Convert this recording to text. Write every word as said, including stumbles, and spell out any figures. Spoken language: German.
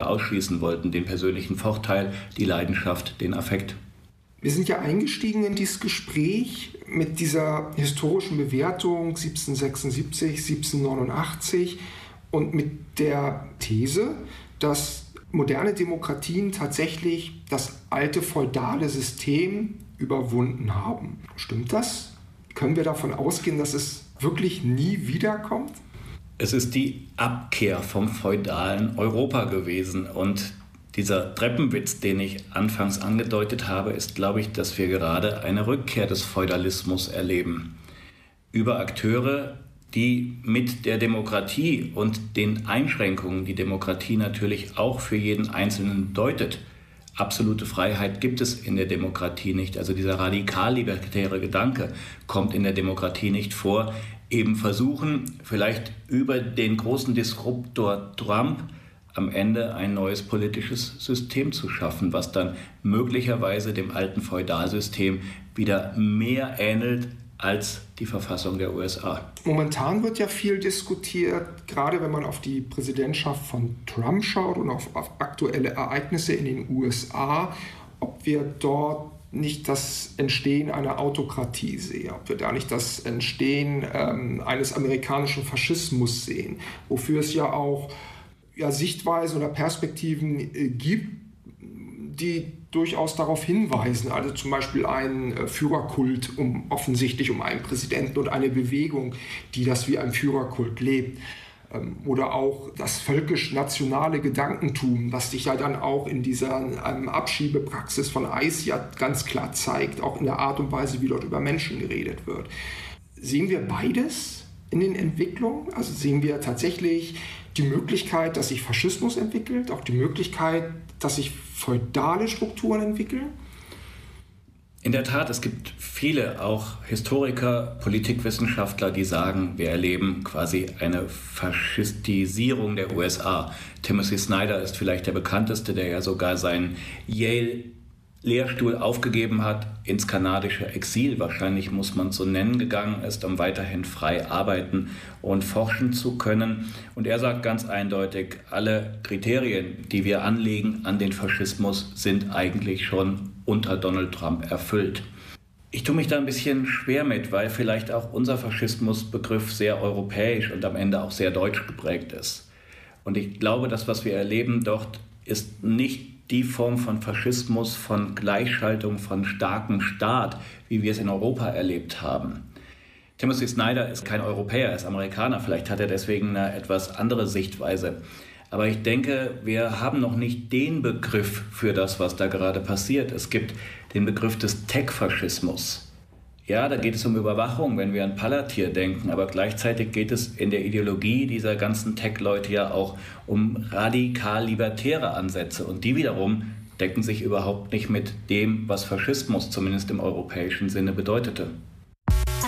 ausschließen wollten, den persönlichen Vorteil, die Leidenschaft, den Affekt. Wir sind ja eingestiegen in dieses Gespräch mit dieser historischen Bewertung siebzehnhundertsechsundsiebzig, siebzehnhundertneunundachtzig und mit der These, dass moderne Demokratien tatsächlich das alte feudale System überwunden haben. Stimmt das? Können wir davon ausgehen, dass es wirklich nie wiederkommt? Es ist die Abkehr vom feudalen Europa gewesen. Und dieser Treppenwitz, den ich anfangs angedeutet habe, ist, glaube ich, dass wir gerade eine Rückkehr des Feudalismus erleben. Über Akteure, die mit der Demokratie und den Einschränkungen, die Demokratie natürlich auch für jeden Einzelnen bedeutet. Absolute Freiheit gibt es in der Demokratie nicht. Also dieser radikal-libertäre Gedanke kommt in der Demokratie nicht vor. Eben versuchen, vielleicht über den großen Disruptor Trump am Ende ein neues politisches System zu schaffen, was dann möglicherweise dem alten Feudalsystem wieder mehr ähnelt als die Verfassung der U S A. Momentan wird ja viel diskutiert, gerade wenn man auf die Präsidentschaft von Trump schaut und auf, auf aktuelle Ereignisse in den U S A, ob wir dort nicht das Entstehen einer Autokratie sehen, ob wir da nicht das Entstehen ähm, eines amerikanischen Faschismus sehen, wofür es ja auch ja, Sichtweisen oder Perspektiven äh, gibt, die durchaus darauf hinweisen, also zum Beispiel einen äh, Führerkult, um offensichtlich um einen Präsidenten und eine Bewegung, die das wie ein Führerkult lebt. Ähm, oder auch das völkisch-nationale Gedankentum, das sich ja dann auch in dieser ähm, Abschiebepraxis von ICE ja ganz klar zeigt, auch in der Art und Weise, wie dort über Menschen geredet wird. Sehen wir beides in den Entwicklungen? Also sehen wir tatsächlich die Möglichkeit, dass sich Faschismus entwickelt, auch die Möglichkeit, dass sich feudale Strukturen entwickeln? In der Tat, es gibt viele, auch Historiker, Politikwissenschaftler, die sagen, wir erleben quasi eine Faschistisierung der U S A. Timothy Snyder ist vielleicht der bekannteste, der ja sogar seinen Yale-Lehrstuhl aufgegeben hat, ins kanadische Exil, wahrscheinlich muss man es so nennen, gegangen ist, um weiterhin frei arbeiten und forschen zu können. Und er sagt ganz eindeutig, alle Kriterien, die wir anlegen an den Faschismus, sind eigentlich schon unter Donald Trump erfüllt. Ich tue mich da ein bisschen schwer mit, weil vielleicht auch unser Faschismusbegriff sehr europäisch und am Ende auch sehr deutsch geprägt ist. Und ich glaube, das, was wir erleben dort, ist nicht die Form von Faschismus, von Gleichschaltung, von starkem Staat, wie wir es in Europa erlebt haben. Timothy Snyder ist kein Europäer, er ist Amerikaner. Vielleicht hat er deswegen eine etwas andere Sichtweise. Aber ich denke, wir haben noch nicht den Begriff für das, was da gerade passiert. Es gibt den Begriff des Tech-Faschismus. Ja, da geht es um Überwachung, wenn wir an Palantir denken, aber gleichzeitig geht es in der Ideologie dieser ganzen Tech-Leute ja auch um radikal-libertäre Ansätze. Und die wiederum decken sich überhaupt nicht mit dem, was Faschismus zumindest im europäischen Sinne bedeutete.